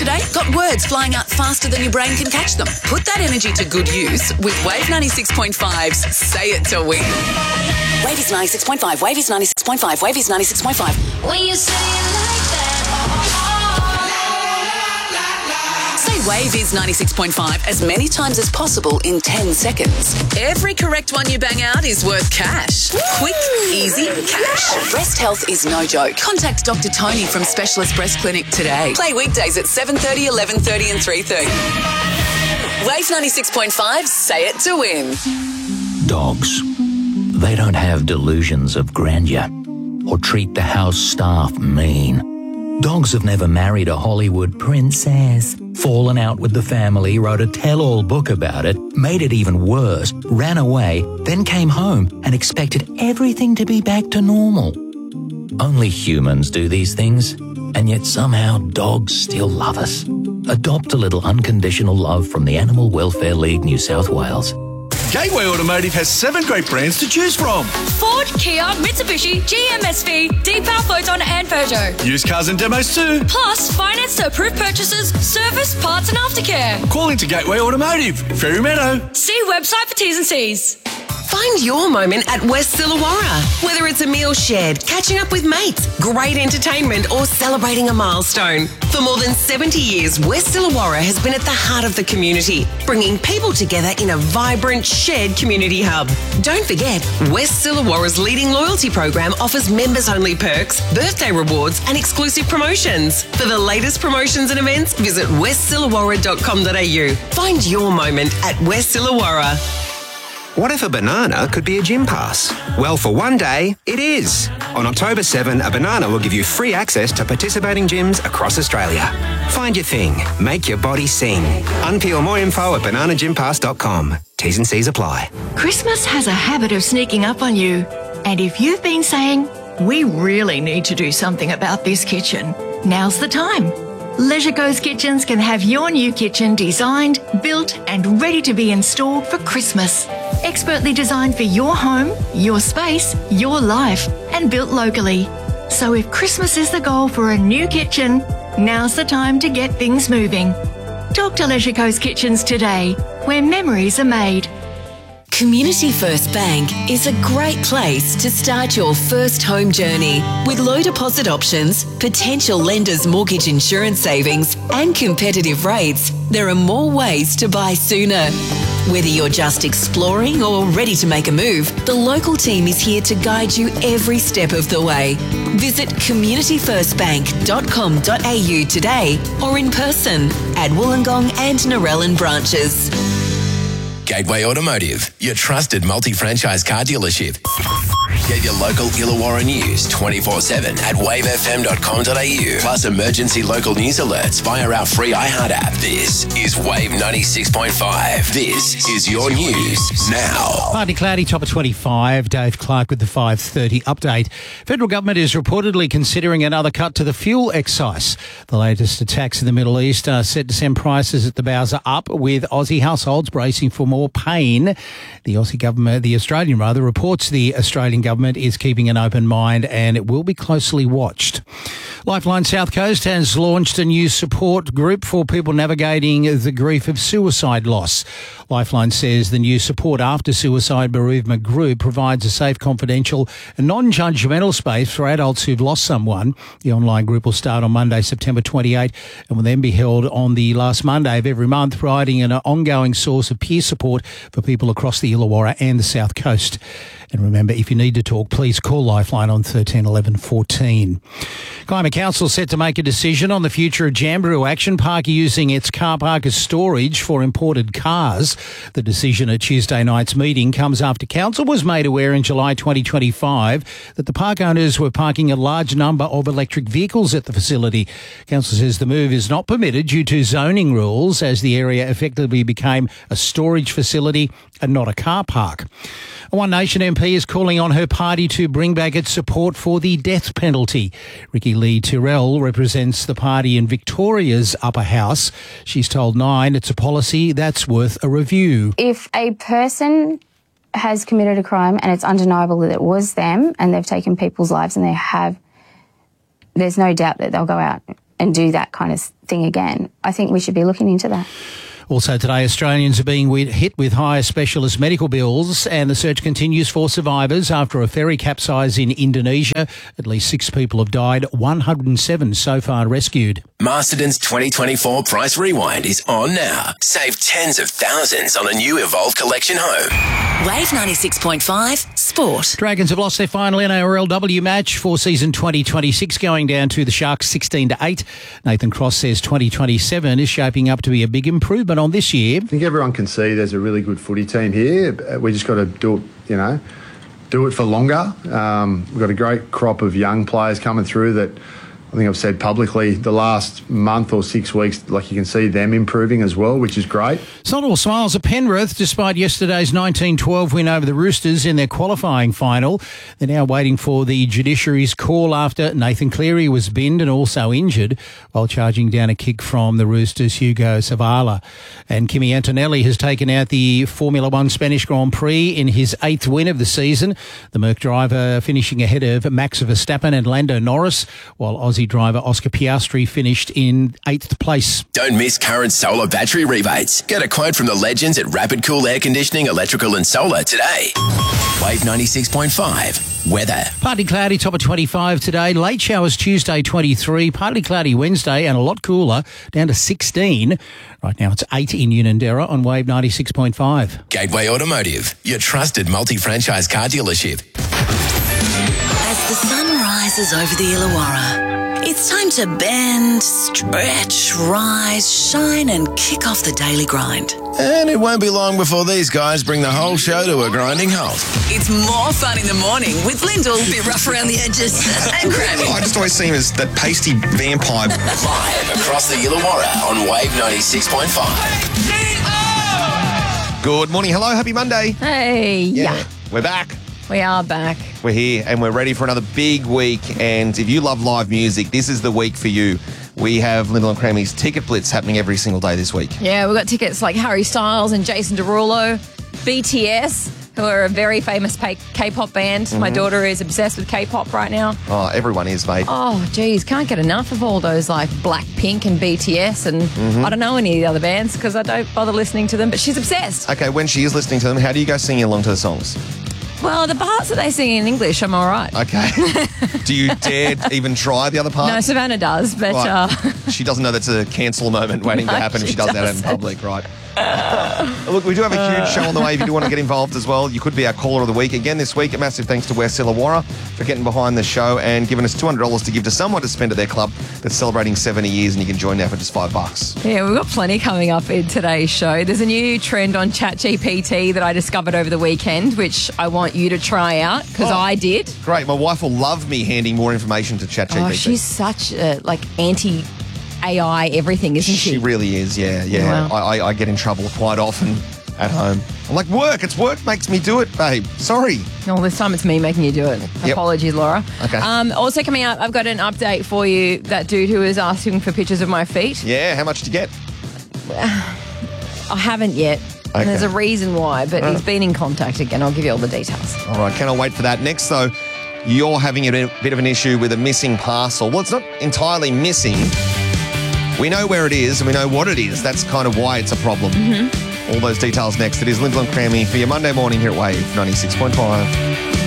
today? Got words flying out faster than your brain can catch them? Put that energy to good use with Wave 96.5's Say It to Win. Wave is 96.5, Wave is 96.5, Wave is 96.5. When you say it like that. Say Wave is 96.5 as many times as possible in 10 seconds. Every correct one you bang out is worth cash. Quick, easy cash. Breast health is no joke. Contact Dr. Tony from Specialist Breast Clinic today. Play weekdays at 7:30, 11:30 and 3:30. Wave 96.5, Say It to Win. Dogs. They don't have delusions of grandeur or treat the house staff mean. Dogs have never married a Hollywood princess, fallen out with the family, wrote a tell-all book about it, made it even worse, ran away, then came home and expected everything to be back to normal. Only humans do these things, and yet somehow dogs still love us. Adopt a little unconditional love from the Animal Welfare League New South Wales. Gateway Automotive has 7 great brands to choose from. Ford, Kia, Mitsubishi, GMSV, Deepal, Photon and Peugeot. Used cars and demos too. Plus, finance to approved purchases, service, parts and aftercare. Call into Gateway Automotive, Fairy Meadow. See website for T's and C's. Find your moment at West Illawarra. Whether it's a meal shared, catching up with mates, great entertainment or celebrating a milestone. For more than 70 years, West Illawarra has been at the heart of the community, bringing people together in a vibrant, shared community hub. Don't forget, West Illawarra's leading loyalty program offers members-only perks, birthday rewards and exclusive promotions. For the latest promotions and events, visit westillawarra.com.au. Find your moment at West Illawarra. What if a banana could be a gym pass? Well, for one day, it is. On October 7, a banana will give you free access to participating gyms across Australia. Find your thing. Make your body sing. Unpeel more info at bananagympass.com. T's and C's apply. Christmas has a habit of sneaking up on you. And if you've been saying, we really need to do something about this kitchen, now's the time. Leisure Coast Kitchens can have your new kitchen designed, built and ready to be installed for Christmas. Expertly designed for your home, your space, your life and built locally. So if Christmas is the goal for a new kitchen, now's the time to get things moving. Talk to Leisure Coast Kitchens today, where memories are made. Community First Bank is a great place to start your first home journey. With low deposit options, potential lenders' mortgage insurance savings and competitive rates, there are more ways to buy sooner. Whether you're just exploring or ready to make a move, the local team is here to guide you every step of the way. Visit communityfirstbank.com.au today or in person at Wollongong and Narellan branches. Gateway Automotive, your trusted multi-franchise car dealership. Get your local Illawarra news 24/7 at wavefm.com.au. Plus emergency local news alerts via our free iHeart app. This is Wave 96.5. This is your news now. Partly cloudy, top of 25. Dave Clark with the 5:30 update. Federal government is reportedly considering another cut to the fuel excise. The latest attacks in the Middle East are set to send prices at the Bowser up, with Aussie households bracing for more pain. The Australian reports the Australian government is keeping an open mind and it will be closely watched. Lifeline South Coast has launched a new support group for people navigating the grief of suicide loss. Lifeline says the new Support After Suicide Bereavement group provides a safe, confidential and non-judgmental space for adults who've lost someone. The online group will start on Monday, September 28 and will then be held on the last Monday of every month, providing an ongoing source of peer support for people across the Illawarra and the South Coast. And remember, if you need to talk, please call Lifeline on 13 11 14. Climate Council set to make a decision on the future of Jamberoo Action Park using its car park as storage for imported cars. The decision at Tuesday night's meeting comes after Council was made aware in July 2025 that the park owners were parking a large number of electric vehicles at the facility. Council says the move is not permitted due to zoning rules, as the area effectively became a storage facility and not a car park. A One Nation MP is calling on her party to bring back its support for the death penalty. Ricky Lee Tyrrell represents the party in Victoria's upper house. She's told Nine it's a policy that's worth a review. If a person has committed a crime and it's undeniable that it was them and they've taken people's lives and there's no doubt that they'll go out and do that kind of thing again. I think we should be looking into that. Also today, Australians are being hit with higher specialist medical bills, and the search continues for survivors after a ferry capsized in Indonesia. At least 6 people have died, 107 so far rescued. Masterton's 2024 Price Rewind is on now. Save tens of thousands on a new Evolve Collection home. Wave 96.5 Sport. Dragons have lost their final NRLW match for season 2026, going down to the Sharks 16-8. Nathan Cross says 2027 is shaping up to be a big improvement on this year. I think everyone can see there's a really good footy team here. We just got to do it, do it for longer. We've got a great crop of young players coming through that I think I've said publicly the last month or 6 weeks, like you can see them improving as well, which is great. It's not all smiles at Penrith, despite yesterday's 19-12 win over the Roosters in their qualifying final. They're now waiting for the judiciary's call after Nathan Cleary was binned and also injured while charging down a kick from the Roosters' Hugo Savala. And Kimi Antonelli has taken out the Formula One Spanish Grand Prix in his 8th win of the season. The Merc driver finishing ahead of Max Verstappen and Lando Norris, while Aussie driver Oscar Piastri finished in 8th place. Don't miss current solar battery rebates. Get a quote from the legends at Rapid Cool Air Conditioning, Electrical and Solar today. Wave 96.5 weather. Partly cloudy, top of 25 today. Late showers Tuesday, 23. Partly cloudy Wednesday and a lot cooler, down to 16. Right now it's 8 in Unanderra on Wave 96.5. Gateway Automotive, your trusted multi-franchise car dealership. As the sun rises over the Illawarra, it's time to bend, stretch, rise, shine and kick off the daily grind. And it won't be long before these guys bring the whole show to a grinding halt. It's more fun in the morning with Lyndall, a bit rough around the edges, and Grammy. I just always see him as that pasty vampire. Live across the Illawarra on Wave 96.5. Good morning. Hello. Happy Monday. Hey. Yeah. We're back. We are back. We're here and we're ready for another big week. And if you love live music, this is the week for you. We have Lyndall and Crammy's Ticket Blitz happening every single day this week. Yeah, we've got tickets like Harry Styles and Jason Derulo, BTS, who are a very famous K-pop band. My daughter is obsessed with K-pop right now. Oh, everyone is, mate. Oh, geez, can't get enough of all those like Blackpink and BTS, and I don't know any of the other bands because I don't bother listening to them, but she's obsessed. Okay, when she is listening to them, how do you go singing along to the songs? Well, the parts that they sing in English, I'm all right. Okay. Do you dare even try the other parts? No, Savannah does, but... Right. She doesn't know that's a cancel moment waiting to happen if she does that in public, right? Look, we do have a huge show on the way if you do want to get involved as well. You could be our caller of the week again this week. A massive thanks to West Illawarra for getting behind the show and giving us $200 to give to someone to spend at their club that's celebrating 70 years, and you can join now for just $5. Yeah, we've got plenty coming up in today's show. There's a new trend on ChatGPT that I discovered over the weekend, which I want you to try out because I did. Great. My wife will love me handing more information to ChatGPT. Oh, she's such a anti-AI everything, isn't she? She really is, yeah. Wow. I get in trouble quite often at home. I'm like, work makes me do it, babe. Sorry. No, this time it's me making you do it. Yep. Apologies, Laura. Okay. Also coming up, I've got an update for you. That dude who was asking for pictures of my feet. Yeah, how much did you get? I haven't yet. Okay. And there's a reason why, but he's been in contact again. I'll give you all the details. All right, cannot wait for that. Next, though, you're having a bit of an issue with a missing parcel. Well, it's not entirely missing. We know where it is and we know what it is. That's kind of why it's a problem. All those details next. It is Lyndall and Crammy for your Monday morning here at Wave 96.5.